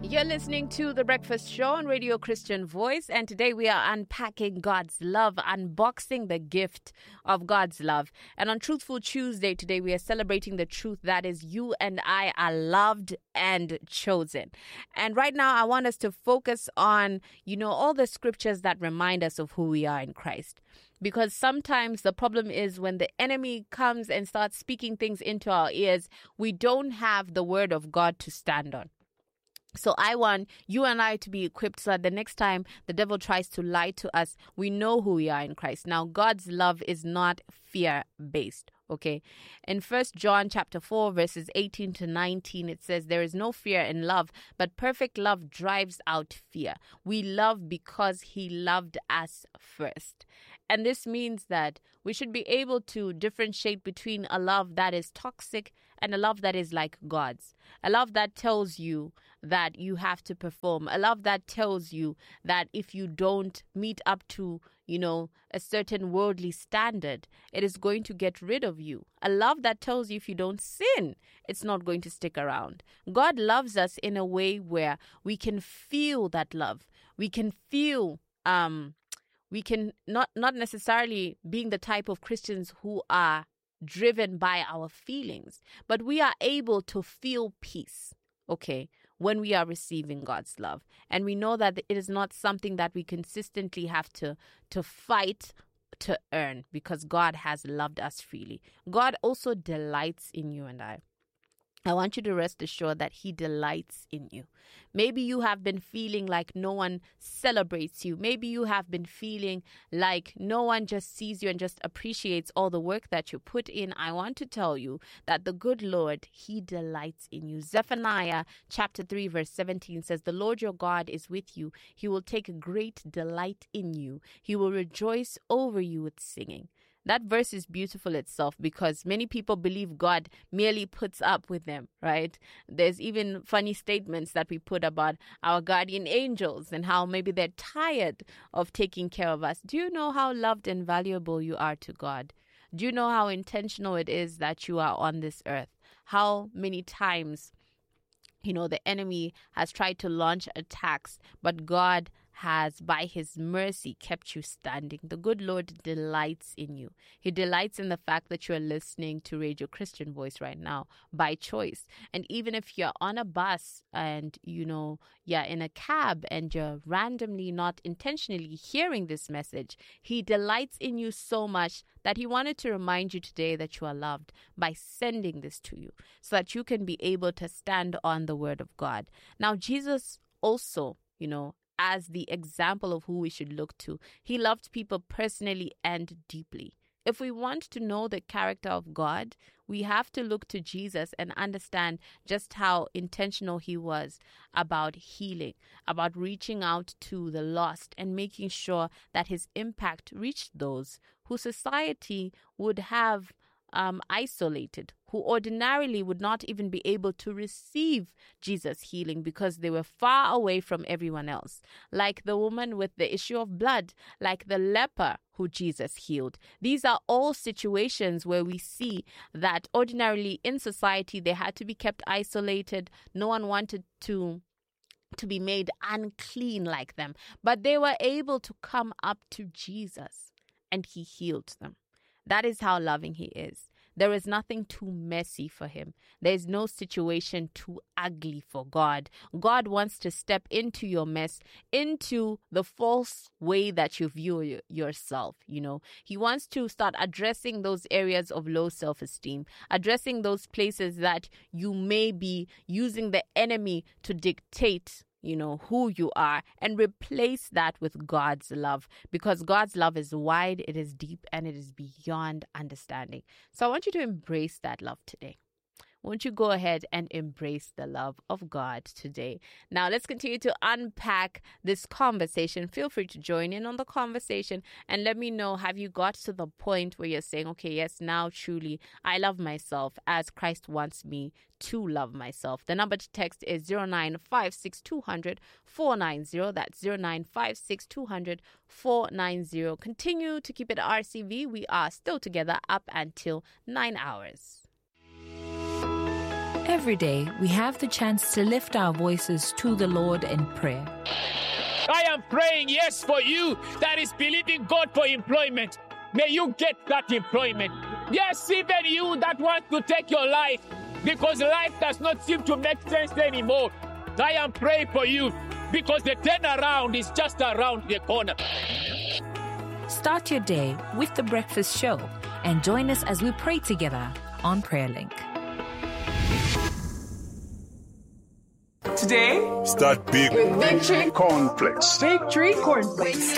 You're listening to The Breakfast Show on Radio Christian Voice, and today we are unpacking God's love, unboxing the gift of God's love. And on Truthful Tuesday today, we are celebrating the truth that is you and I are loved and chosen. And right now, I want us to focus on, all the scriptures that remind us of who we are in Christ. Because sometimes the problem is when the enemy comes and starts speaking things into our ears, we don't have the word of God to stand on. So I want you and I to be equipped so that the next time the devil tries to lie to us, we know who we are in Christ. Now, God's love is not fear-based, okay? In 1 John chapter 4, verses 18 to 19, it says, "There is no fear in love, but perfect love drives out fear. We love because he loved us first." And this means that we should be able to differentiate between a love that is toxic and a love that is like God's. A love that tells you that you have to perform. A love that tells you that if you don't meet up to, a certain worldly standard, it is going to get rid of you. A love that tells you if you don't sin, it's not going to stick around. God loves us in a way where we can feel that love. We can feel, we can not necessarily being the type of Christians who are driven by our feelings, but we are able to feel peace, okay, when we are receiving God's love. And we know that it is not something that we consistently have to fight to earn, because God has loved us freely. God also delights in you and I. I want you to rest assured that he delights in you. Maybe you have been feeling like no one celebrates you. Maybe you have been feeling like no one just sees you and just appreciates all the work that you put in. I want to tell you that the good Lord, he delights in you. Zephaniah chapter 3 verse 17 says, "The Lord your God is with you. He will take great delight in you. He will rejoice over you with singing." That verse is beautiful itself because many people believe God merely puts up with them, right? There's even funny statements that we put about our guardian angels and how maybe they're tired of taking care of us. Do you know how loved and valuable you are to God? Do you know how intentional it is that you are on this earth? How many times, the enemy has tried to launch attacks, but God has, by his mercy, kept you standing. The good Lord delights in you. He delights in the fact that you're listening to Radio Christian Voice right now by choice. And even if you're on a bus and, you're in a cab and you're randomly, not intentionally hearing this message, he delights in you so much that he wanted to remind you today that you are loved by sending this to you so that you can be able to stand on the word of God. Now, Jesus also, as the example of who we should look to, he loved people personally and deeply. If we want to know the character of God, we have to look to Jesus and understand just how intentional he was about healing, about reaching out to the lost and making sure that his impact reached those who society would have isolated, who ordinarily would not even be able to receive Jesus' healing because they were far away from everyone else. Like the woman with the issue of blood, like the leper who Jesus healed. These are all situations where we see that ordinarily in society they had to be kept isolated. No one wanted to be made unclean like them, but they were able to come up to Jesus and he healed them. That is how loving he is. There is nothing too messy for him. There is no situation too ugly for God. God wants to step into your mess, into the false way that you view yourself. He wants to start addressing those areas of low self-esteem, addressing those places that you may be using the enemy to dictate who you are, and replace that with God's love, because God's love is wide, it is deep, and it is beyond understanding. So I want you to embrace that love today. Won't you go ahead and embrace the love of God today? Now, let's continue to unpack this conversation. Feel free to join in on the conversation and let me know, have you got to the point where you're saying, okay, yes, now truly I love myself as Christ wants me to love myself? The number to text is 0956200490. That's 0956200490. Continue to keep it RCV. We are still together up until 9 hours. Every day, we have the chance to lift our voices to the Lord in prayer. I am praying, yes, for you that is believing God for employment. May you get that employment. Yes, even you that wants to take your life because life does not seem to make sense anymore. I am praying for you because the turnaround is just around the corner. Start your day with The Breakfast Show and join us as we pray together on PrayerLink. Today, start big with Victory Cornflakes. Victory Cornflakes.